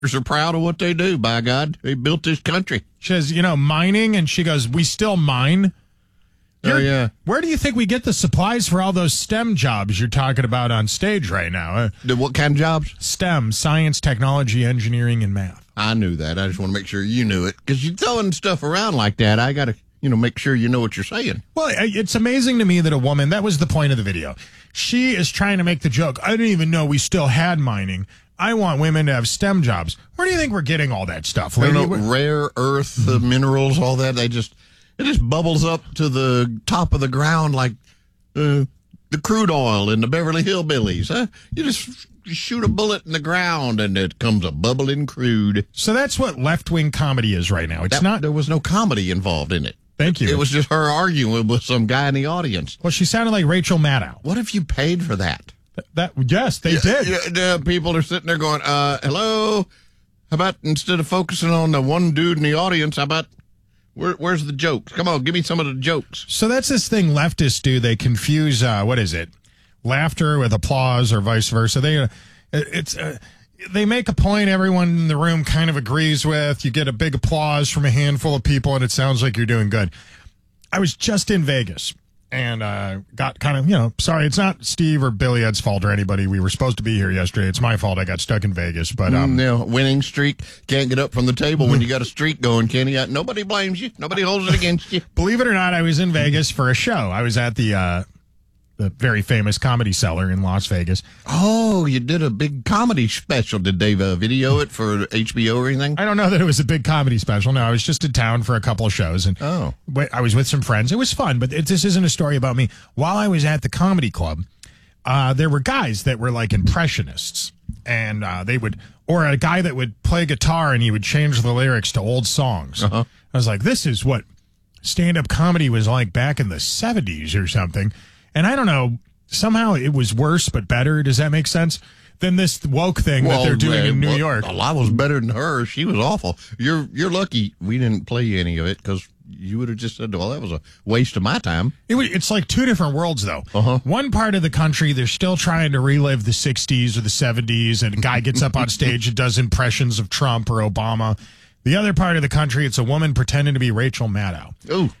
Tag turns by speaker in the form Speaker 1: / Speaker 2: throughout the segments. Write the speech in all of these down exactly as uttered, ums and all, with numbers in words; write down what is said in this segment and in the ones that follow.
Speaker 1: are proud of what they do. By God, they built this country.
Speaker 2: She says, you know, mining, and she goes, we still mine.
Speaker 1: Oh, yeah.
Speaker 2: Where do you think we get the supplies for all those STEM jobs you're talking about on stage right now? Uh,
Speaker 1: The, what kind of jobs?
Speaker 2: STEM, science, technology, engineering, and math.
Speaker 1: I knew that. I just want to make sure you knew it. Because you're throwing stuff around like that, I got to, you know, make sure you know what you're saying.
Speaker 2: Well, it's amazing to me that a woman, that was the point of the video. She is trying to make the joke, I didn't even know we still had mining. I want women to have STEM jobs. Where do you think we're getting all that stuff?
Speaker 1: I
Speaker 2: Lady?
Speaker 1: don't know, rare earth uh, minerals, all that. They just, it just bubbles up to the top of the ground like uh, the crude oil in the Beverly Hillbillies. Huh? You just shoot a bullet in the ground and it comes a bubbling crude.
Speaker 2: So that's what left-wing comedy is right now. It's
Speaker 1: That,
Speaker 2: not.
Speaker 1: There was no comedy involved in it.
Speaker 2: Thank you.
Speaker 1: It was just her arguing with some guy in the audience.
Speaker 2: Well, she sounded like Rachel Maddow.
Speaker 1: What if you paid for that?
Speaker 2: That yes, they did.
Speaker 1: Yeah, yeah, people are sitting there going, uh, hello? How about instead of focusing on the one dude in the audience, how about where, where's the jokes? Come on, give me some of the jokes.
Speaker 2: So that's this thing leftists do. They confuse, uh, what is it? Laughter with applause or vice versa. They, uh, it's, uh, they make a point everyone in the room kind of agrees with. You get a big applause from a handful of people and it sounds like you're doing good. I was just in Vegas and uh, got kind of, you know, sorry, it's not Steve or Billy Ed's fault or anybody. We were supposed to be here yesterday. It's my fault. I got stuck in Vegas. But um,
Speaker 1: Mm, yeah, winning streak. Can't get up from the table when you got a streak going, can you? Nobody blames you. Nobody holds it against you.
Speaker 2: Believe it or not, I was in Vegas for a show. I was at the uh, the very famous Comedy Cellar in Las Vegas.
Speaker 1: Oh, you did a big comedy special. Did they uh, video it for H B O or anything?
Speaker 2: I don't know that it was a big comedy special. No, I was just in town for a couple of shows, and
Speaker 1: Oh.
Speaker 2: I was with some friends. It was fun, but it, this isn't a story about me. While I was at the comedy club, uh, there were guys that were like impressionists, and uh, they would, or a guy that would play guitar and he would change the lyrics to old songs.
Speaker 1: Uh-huh.
Speaker 2: I was like, this is what stand-up comedy was like back in the seventies or something. And I don't know, somehow it was worse but better. Does that make sense? Than this woke thing that they're doing
Speaker 1: uh,
Speaker 2: in New
Speaker 1: well,
Speaker 2: York.
Speaker 1: A lot was better than her. She was awful. You're you're lucky we didn't play any of it because you would have just said, well, that was a waste of my time.
Speaker 2: It, wa- it's like two different worlds, though.
Speaker 1: Uh-huh.
Speaker 2: One part of the country, they're still trying to relive the sixties or the seventies, and a guy gets up on stage and does impressions of Trump or Obama. The other part of the country, it's a woman pretending to be Rachel Maddow.
Speaker 1: Oh,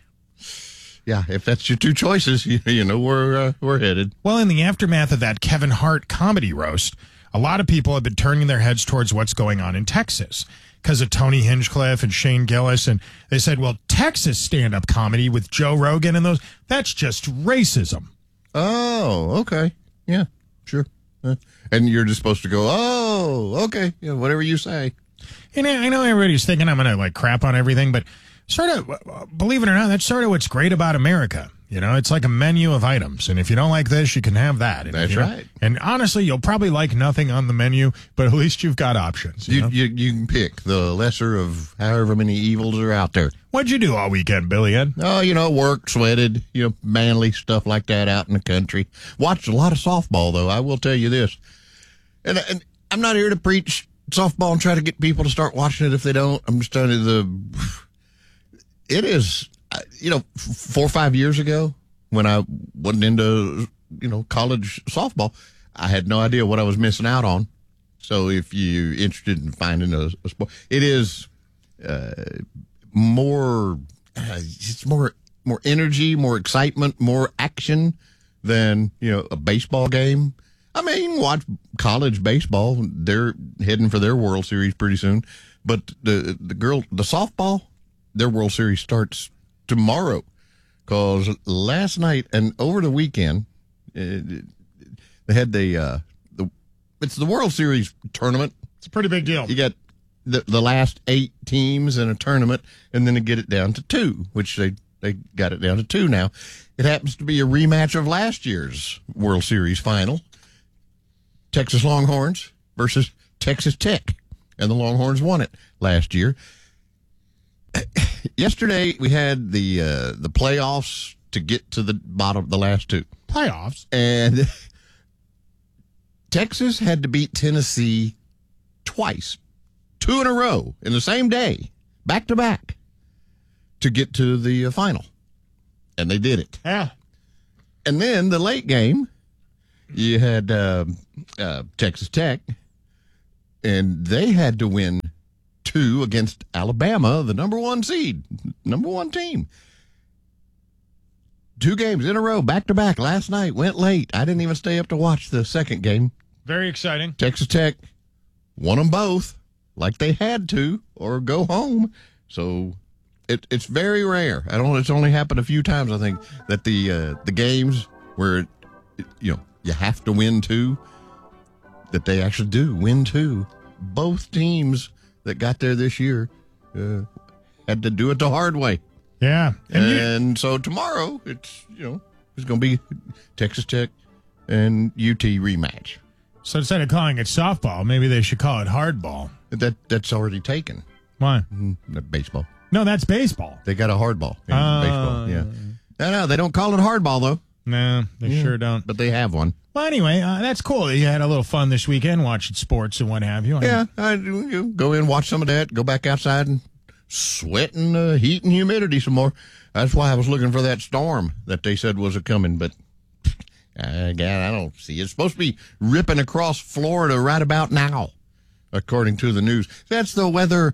Speaker 1: yeah. If that's your two choices, you, you know where uh, we're headed.
Speaker 2: Well, in the aftermath of that Kevin Hart comedy roast, a lot of people have been turning their heads towards what's going on in Texas because of Tony Hinchcliffe and Shane Gillis. And they said, well, Texas stand-up comedy with Joe Rogan and those, that's just racism.
Speaker 1: Oh, okay. Yeah, sure. Uh, and you're just supposed to go, oh, okay. Yeah, whatever you say.
Speaker 2: And I I know everybody's thinking I'm going to like crap on everything, but sort of, believe it or not, that's sort of what's great about America. You know, it's like a menu of items. And if you don't like this, you can have that. And
Speaker 1: That's
Speaker 2: you know-
Speaker 1: right.
Speaker 2: And honestly, you'll probably like nothing on the menu, but at least you've got options. You
Speaker 1: You,
Speaker 2: know?
Speaker 1: you you can pick the lesser of however many evils are out there.
Speaker 2: What'd you do all weekend, Billy Ed?
Speaker 1: Oh, you know, work, sweated, you know, manly stuff like that out in the country. Watched a lot of softball, though, I will tell you this. And, and I'm not here to preach softball and try to get people to start watching it if they don't. I'm just telling you, the, it is, you know, f- four or five years ago when I wasn't into, you know, college softball, I had no idea what I was missing out on. So if you're interested in finding a, a sport, it is uh, more, uh, it's more, more energy, more excitement, more action than, you know, a baseball game. I mean, watch college baseball. They're heading for their World Series pretty soon. But the the girl, the softball, their World Series starts tomorrow. Because last night and over the weekend, uh, they had the, uh, the, it's the World Series tournament.
Speaker 2: It's a pretty big deal.
Speaker 1: You got the the last eight teams in a tournament, and then they get it down to two, which they, they got it down to two now. It happens to be a rematch of last year's World Series final. Texas Longhorns versus Texas Tech, and the Longhorns won it last year. Yesterday we had the uh, the playoffs to get to the bottom, the last two
Speaker 2: Playoffs?
Speaker 1: and Texas had to beat Tennessee twice, two in a row in the same day, back to back, to get to the uh, final, and they did it.
Speaker 2: Yeah.
Speaker 1: And then the late game, you had uh, uh, Texas Tech and they had to win two against Alabama, the number one seed, number one team. Two games in a row, back to back. Last night went late. I didn't even stay up to watch the second game.
Speaker 2: Very exciting.
Speaker 1: Texas Tech won them both, like they had to, or go home. So it, it's very rare. I don't. It's only happened a few times, I think, that the uh, the games where it, you know you have to win two, that they actually do win two. Both teams that got there this year uh, had to do it the hard way.
Speaker 2: Yeah.
Speaker 1: And, and so tomorrow, it's, you know, it's going to be Texas Tech and U T rematch.
Speaker 2: So instead of calling it softball, maybe they should call it hardball.
Speaker 1: That That's already taken.
Speaker 2: Why?
Speaker 1: Mm-hmm. Baseball.
Speaker 2: No, that's baseball.
Speaker 1: They got a hardball in
Speaker 2: uh,
Speaker 1: baseball, yeah. No, no, they don't call it hardball, though.
Speaker 2: No, they yeah. sure don't.
Speaker 1: But they have one.
Speaker 2: Well, anyway, uh, that's cool. You had a little fun this weekend watching sports and what have you. I
Speaker 1: yeah, I you go in, watch some of that, go back outside and sweat in uh, heat and humidity some more. That's why I was looking for that storm that they said was a coming, but uh, God, I don't see it. It's supposed to be ripping across Florida right about now, according to the news. That's the weather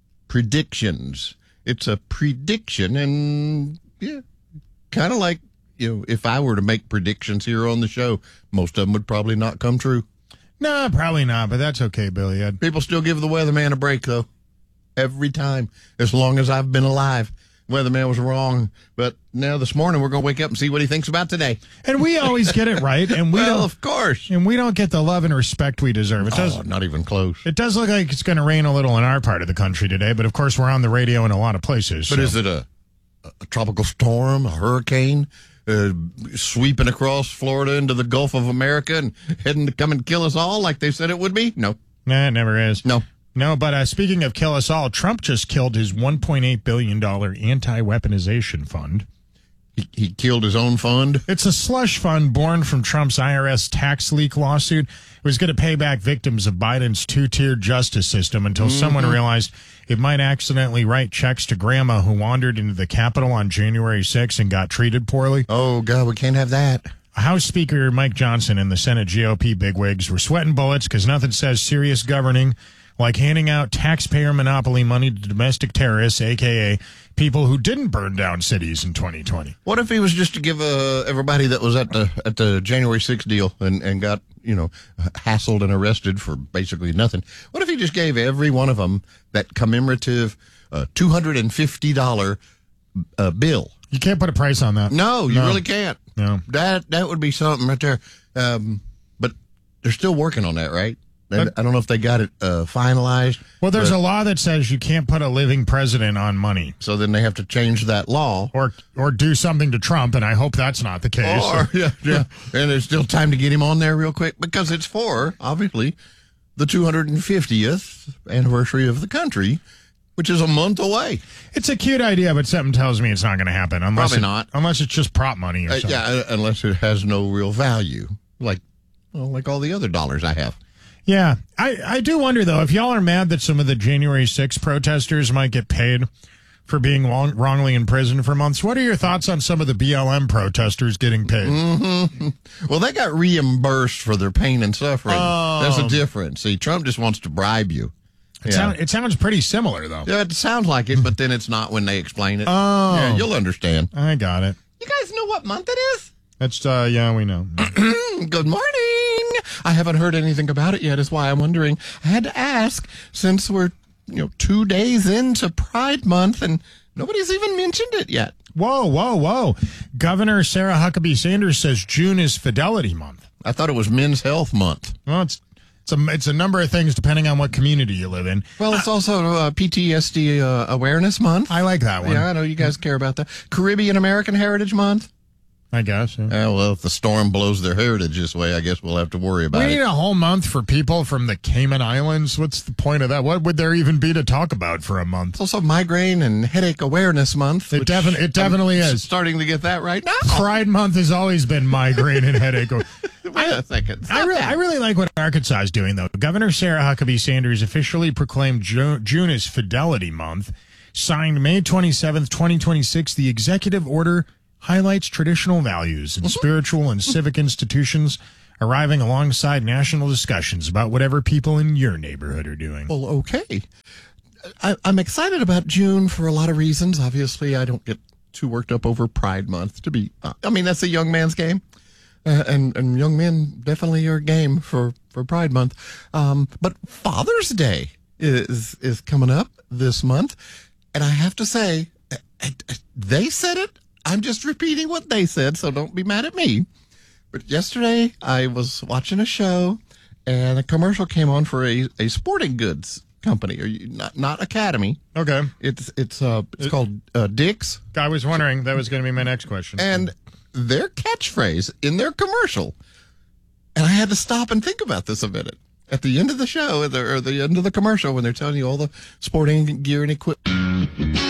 Speaker 1: predictions. It's a prediction, and yeah, kind of like, you know, if I were to make predictions here on the show, most of them would probably not come true.
Speaker 2: No, probably not, but that's okay, Billy Ed.
Speaker 1: People still give the weatherman a break, though. Every time, as long as I've been alive. Weatherman was wrong, but now this morning we're going to wake up and see what he thinks about today.
Speaker 2: And we always get it right, and we
Speaker 1: well,
Speaker 2: don't,
Speaker 1: of course,
Speaker 2: and we don't get the love and respect we deserve. It does
Speaker 1: oh, not even close.
Speaker 2: It does look like it's going to rain a little in our part of the country today, but of course we're on the radio in a lot of places.
Speaker 1: But
Speaker 2: so.
Speaker 1: Is it a, a tropical storm, a hurricane, uh, sweeping across Florida into the Gulf of America and heading to come and kill us all like they said it would be? No,
Speaker 2: nah, it never is.
Speaker 1: No.
Speaker 2: No, but uh, speaking of kill us all, Trump just killed his one point eight billion dollars anti-weaponization fund.
Speaker 1: He, he killed his own fund?
Speaker 2: It's a slush fund born from Trump's I R S tax leak lawsuit. It was going to pay back victims of Biden's two-tiered justice system until mm-hmm. someone realized it might accidentally write checks to grandma who wandered into the Capitol on January sixth and got treated poorly.
Speaker 1: Oh, God, we can't have that.
Speaker 2: House Speaker Mike Johnson and the Senate G O P bigwigs were sweating bullets because nothing says serious governing like handing out taxpayer monopoly money to domestic terrorists, a k a people who didn't burn down cities in twenty twenty.
Speaker 1: What if he was just to give uh, everybody that was at the at the January sixth deal and, and got, you know, hassled and arrested for basically nothing? What if he just gave every one of them that commemorative uh, two hundred fifty dollars uh, bill?
Speaker 2: You can't put a price on that.
Speaker 1: No, you no. really can't.
Speaker 2: No.
Speaker 1: That, that would be something right there. Um, but they're still working on that, right? I don't know if they got it uh, finalized.
Speaker 2: Well, there's a law that says you can't put a living president on money.
Speaker 1: So then they have to change that law.
Speaker 2: Or or do something to Trump, and I hope that's not the case.
Speaker 1: Or, yeah, yeah. And there's still time to get him on there real quick because it's for, obviously, the two hundred fiftieth anniversary of the country, which is a month away.
Speaker 2: It's a cute idea, but something tells me it's not going to happen. Unless
Speaker 1: Probably
Speaker 2: it,
Speaker 1: not.
Speaker 2: Unless it's just prop money or
Speaker 1: uh,
Speaker 2: something.
Speaker 1: Yeah, unless it has no real value, like, well, like all the other dollars I have.
Speaker 2: Yeah, I, I do wonder, though, if y'all are mad that some of the January sixth protesters might get paid for being wrong, wrongly in prison for months, what are your thoughts on some of the B L M protesters getting paid?
Speaker 1: Mm-hmm. Well, they got reimbursed for their pain and suffering.
Speaker 2: Oh.
Speaker 1: That's the difference. See, Trump just wants to bribe you.
Speaker 2: It,
Speaker 1: yeah.
Speaker 2: sound, it sounds pretty similar, though.
Speaker 1: Yeah, it sounds like it, but then it's not when they explain it.
Speaker 2: Oh.
Speaker 1: Yeah, you'll understand.
Speaker 2: I got it.
Speaker 1: You guys know what month it is?
Speaker 2: That's, uh, yeah, we know.
Speaker 1: Good morning. I haven't heard anything about it yet, is why I'm wondering. I had to ask since we're, you know, two days into Pride Month and nobody's even mentioned it yet.
Speaker 2: Whoa, whoa, whoa. Governor Sarah Huckabee Sanders says June is Fidelity Month.
Speaker 1: I thought it was Men's Health Month.
Speaker 2: Well, it's it's a, it's a number of things depending on what community you live in.
Speaker 1: Well, it's also uh, P T S D uh, Awareness Month.
Speaker 2: I like that one.
Speaker 1: Yeah, I know you guys care about that. Caribbean American Heritage Month.
Speaker 2: I guess. Yeah.
Speaker 1: Uh, well, if the storm blows their heritage this way, I guess we'll have to worry about
Speaker 2: we
Speaker 1: it.
Speaker 2: We need a whole month for people from the Cayman Islands. What's the point of that? What would there even be to talk about for a month?
Speaker 1: It's also Migraine and Headache Awareness Month.
Speaker 2: It, defi- it definitely
Speaker 1: I'm
Speaker 2: is.
Speaker 1: Starting to get that right now.
Speaker 2: Pride Month has always been migraine and headache.
Speaker 1: Wait a second.
Speaker 2: I, re- I really like what Arkansas is doing, though. Governor Sarah Huckabee Sanders officially proclaimed Ju- June as Fidelity Month, signed May twenty-seventh, twenty twenty-six, the executive order highlights traditional values and spiritual and civic institutions arriving alongside national discussions about whatever people in your neighborhood are doing.
Speaker 1: Well, okay. I, I'm excited about June for a lot of reasons. Obviously, I don't get too worked up over Pride Month. To be, uh, I mean, that's a young man's game, uh, and and young men definitely are game for for Pride Month. Um, but Father's Day is is coming up this month, and I have to say, they said it. I'm just repeating what they said, so don't be mad at me. But yesterday, I was watching a show, and a commercial came on for a, a sporting goods company, or you, not not Academy.
Speaker 2: Okay.
Speaker 1: It's it's uh it's it, called uh, Dick's.
Speaker 2: I was wondering, that was going to be my next question.
Speaker 1: And their catchphrase in their commercial, and I had to stop and think about this a minute. At the end of the show, or the, or the end of the commercial, when they're telling you all the sporting gear and equipment.